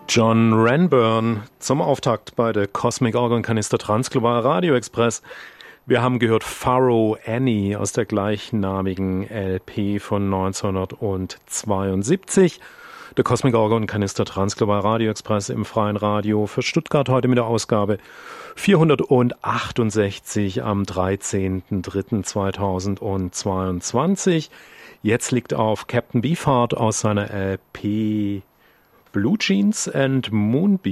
John Renburn zum Auftakt bei der Cosmic Organ Canister Transglobal Radio Express. Wir haben gehört Pharaoh Annie aus der gleichnamigen LP von 1972. Der Cosmic Organ Canister Transglobal Radio Express im freien Radio für Stuttgart heute mit der Ausgabe 468 am 13.03.2022. Jetzt liegt auf Captain Beefheart aus seiner LP Blue Jeans and Moonbeam